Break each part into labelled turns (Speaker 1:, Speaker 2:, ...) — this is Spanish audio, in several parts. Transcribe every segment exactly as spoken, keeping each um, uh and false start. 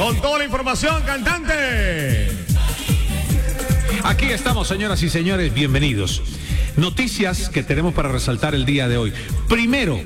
Speaker 1: Con toda la información, cantante.
Speaker 2: Aquí estamos, señoras y señores, bienvenidos. Noticias que tenemos para resaltar el día de hoy. Primero,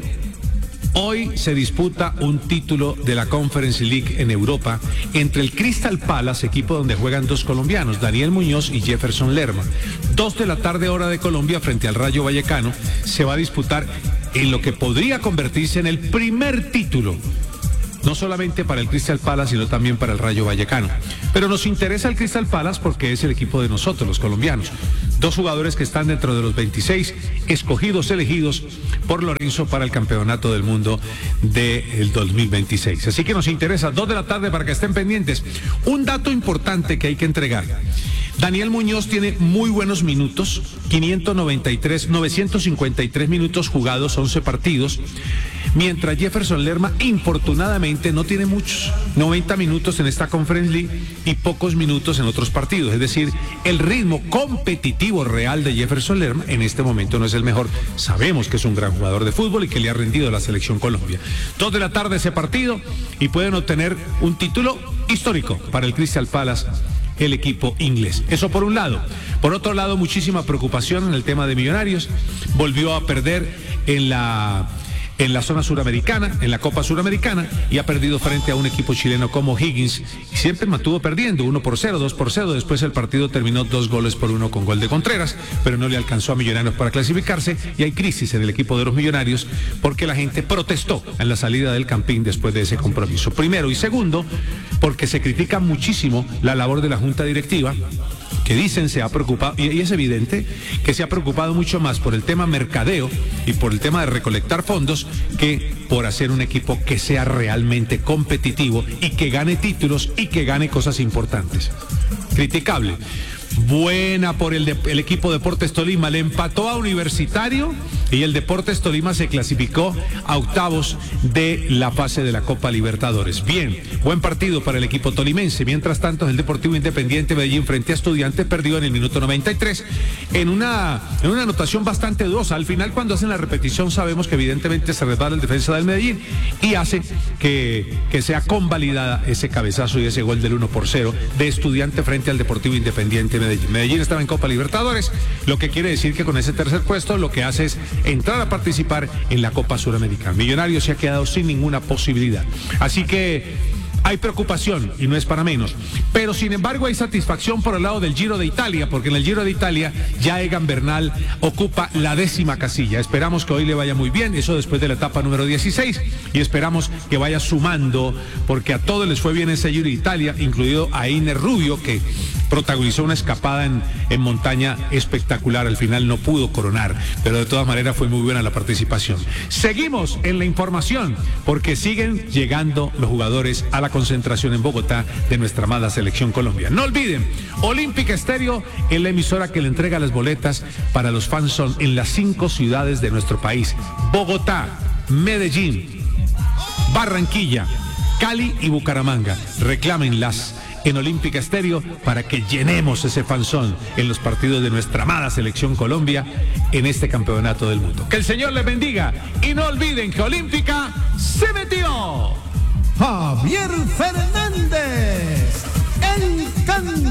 Speaker 2: hoy se disputa un título de la Conference League en Europa entre el Crystal Palace, equipo donde juegan dos colombianos, Daniel Muñoz y Jefferson Lerma. Dos de la tarde, hora de Colombia, frente al Rayo Vallecano, se va a disputar en lo que podría convertirse en el primer título, no solamente para el Crystal Palace, sino también para el Rayo Vallecano. Pero nos interesa el Crystal Palace porque es el equipo de nosotros, los colombianos. Dos jugadores que están dentro de los veintiséis escogidos, elegidos por Lorenzo para el Campeonato del Mundo del dos mil veintiséis. Así que nos interesa, dos de la tarde para que estén pendientes. Un dato importante que hay que entregar. Daniel Muñoz tiene muy buenos minutos, quinientos noventa y tres, novecientos cincuenta y tres minutos jugados, once partidos, mientras Jefferson Lerma, infortunadamente, no tiene muchos, noventa minutos en esta Conference League y pocos minutos en otros partidos. Es decir, el ritmo competitivo real de Jefferson Lerma en este momento no es el mejor. Sabemos que es un gran jugador de fútbol y que le ha rendido a la Selección Colombia. Dos de la tarde ese partido y pueden obtener un título histórico para el Crystal Palace, el equipo inglés. Eso por un lado. Por otro lado, muchísima preocupación en el tema de Millonarios. Volvió a perder en la en la zona suramericana, en la Copa Suramericana, y ha perdido frente a un equipo chileno como Higgins, y siempre mantuvo perdiendo, uno por cero, dos por cero, después el partido terminó dos goles por uno con gol de Contreras, pero no le alcanzó a Millonarios para clasificarse, y hay crisis en el equipo de los Millonarios, porque la gente protestó en la salida del Campín después de ese compromiso. Primero, y segundo, porque se critica muchísimo la labor de la Junta Directiva, que dicen se ha preocupado, y es evidente que se ha preocupado mucho más por el tema mercadeo y por el tema de recolectar fondos que por hacer un equipo que sea realmente competitivo y que gane títulos y que gane cosas importantes. Criticable. Buena por el, de, el equipo Deportes Tolima, le empató a Universitario y el Deportes Tolima se clasificó a octavos de la fase de la Copa Libertadores. Bien, buen partido para el equipo tolimense. Mientras tanto, el Deportivo Independiente Medellín frente a Estudiantes perdió en el minuto noventa y tres en una, en una anotación bastante dudosa. Al final, cuando hacen la repetición, sabemos que evidentemente se resbala el defensa del Medellín y hace que, que sea convalidada ese cabezazo y ese gol del uno por cero de Estudiante frente al Deportivo Independiente Medellín. Medellín estaba en Copa Libertadores, lo que quiere decir que con ese tercer puesto lo que hace es entrar a participar en la Copa Suramericana. Millonarios se ha quedado sin ninguna posibilidad. Así que hay preocupación y no es para menos. Pero sin embargo hay satisfacción por el lado del Giro de Italia, porque en el Giro de Italia ya Egan Bernal ocupa la décima casilla. Esperamos que hoy le vaya muy bien, eso después de la etapa número dieciséis, y esperamos que vaya sumando, porque a todos les fue bien ese Giro de Italia, incluido a Einer Rubio, que protagonizó una escapada en, en montaña espectacular. Al final no pudo coronar, pero de todas maneras fue muy buena la participación. Seguimos en la información, porque siguen llegando los jugadores a la concentración en Bogotá de nuestra amada Selección Colombia. No olviden, Olímpica Estéreo es la emisora que le entrega las boletas para los fans son en las cinco ciudades de nuestro país: Bogotá, Medellín, Barranquilla, Cali y Bucaramanga. Reclámenlas en Olímpica Estéreo para que llenemos ese fanzón en los partidos de nuestra amada Selección Colombia en este campeonato del mundo. Que el Señor les bendiga y no olviden que Olímpica se metió.
Speaker 3: Javier Fernández, el cantante.